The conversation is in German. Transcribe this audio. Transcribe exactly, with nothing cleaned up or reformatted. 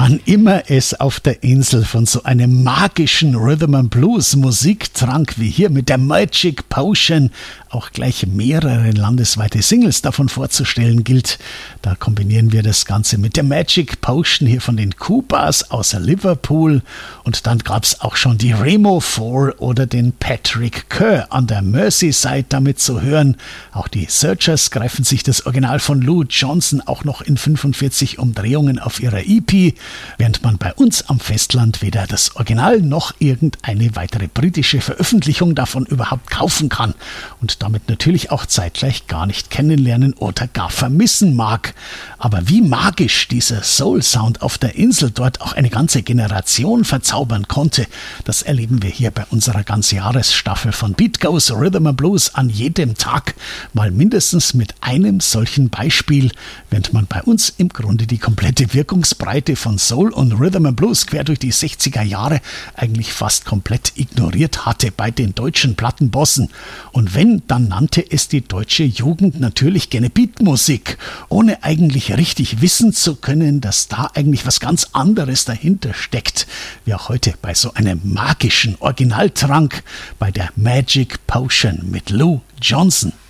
Wann immer es auf der Insel von so einem magischen Rhythm and Blues Musiktrank wie hier mit der Magic Potion auch gleich mehrere landesweite Singles davon vorzustellen gilt, da kombinieren wir das Ganze mit der Magic Potion hier von den Coopers aus Liverpool und dann gab es auch schon die Remo vier oder den Patrick Kerr an der Merseyside damit zu hören. Auch die Searchers greifen sich das Original von Lou Johnson auch noch in fünfundvierzig Umdrehungen auf ihrer E P, während man bei uns am Festland weder das Original noch irgendeine weitere britische Veröffentlichung davon überhaupt kaufen kann und damit natürlich auch zeitgleich gar nicht kennenlernen oder gar vermissen mag. Aber wie magisch dieser Soul-Sound auf der Insel dort auch eine ganze Generation verzaubern konnte, das erleben wir hier bei unserer Ganzjahresstaffel von Beat Goes Rhythm and Blues an jedem Tag, mal mindestens mit einem solchen Beispiel, während man bei uns im Grunde die komplette Wirkungsbreite von Soul und Rhythm and Blues quer durch die sechziger Jahre eigentlich fast komplett ignoriert hatte bei den deutschen Plattenbossen. Und wenn, dann nannte es die deutsche Jugend natürlich gerne Beatmusik, ohne eigentlich richtig wissen zu können, dass da eigentlich was ganz anderes dahinter steckt, wie auch heute bei so einem magischen Originaltrank bei der Magic Potion mit Lou Johnson.